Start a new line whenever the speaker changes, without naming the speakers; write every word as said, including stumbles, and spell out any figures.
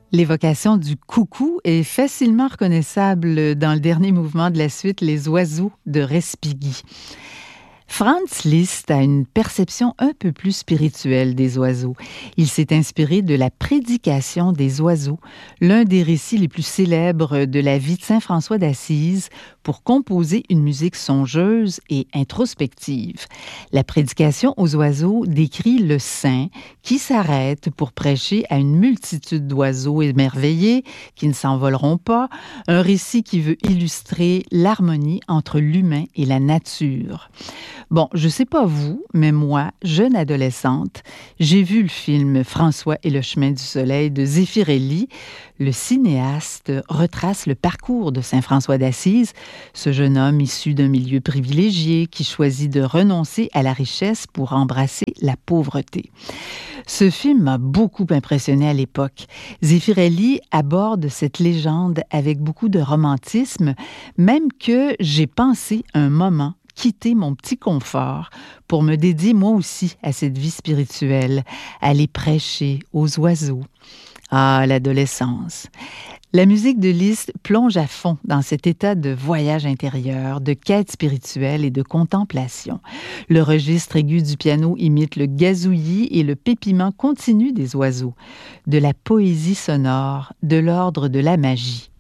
L'évocation du coucou est facilement reconnaissable dans le dernier mouvement de la suite Les oiseaux de Respighi. Franz Liszt a une perception un peu plus spirituelle des oiseaux. Il s'est inspiré de la prédication des oiseaux, l'un des récits les plus célèbres de la vie de saint François d'Assise, pour composer une musique songeuse et introspective. La prédication aux oiseaux décrit le saint qui s'arrête pour prêcher à une multitude d'oiseaux émerveillés qui ne s'envoleront pas, un récit qui veut illustrer l'harmonie entre l'humain et la nature. Bon, je sais pas vous, mais moi, jeune adolescente, j'ai vu le film François et le chemin du soleil de Zeffirelli. Le cinéaste retrace le parcours de saint François d'Assise, ce jeune homme issu d'un milieu privilégié qui choisit de renoncer à la richesse pour embrasser la pauvreté. Ce film m'a beaucoup impressionné à l'époque. Zeffirelli aborde cette légende avec beaucoup de romantisme, même que j'ai pensé un moment quitter mon petit confort pour me dédier moi aussi à cette vie spirituelle, aller prêcher aux oiseaux. Ah, l'adolescence! La musique de Liszt plonge à fond dans cet état de voyage intérieur, de quête spirituelle et de contemplation. Le registre aigu du piano imite le gazouillis et le pépiement continu des oiseaux. De la poésie sonore, de l'ordre de la magie.